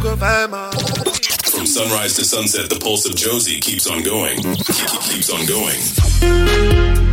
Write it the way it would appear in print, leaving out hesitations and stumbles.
From sunrise to sunset, the pulse of Josie keeps on going. Keeps on going.